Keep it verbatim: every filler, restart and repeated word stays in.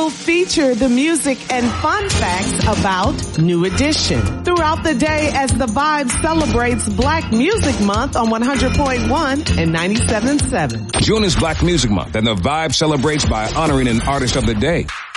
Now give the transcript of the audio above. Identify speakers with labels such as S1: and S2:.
S1: will feature the music and fun facts about New Edition throughout the day as the Vibe celebrates Black Music Month on one hundred point one and ninety-seven point seven.
S2: June is Black Music Month, and the Vibe celebrates by honoring an artist of the day.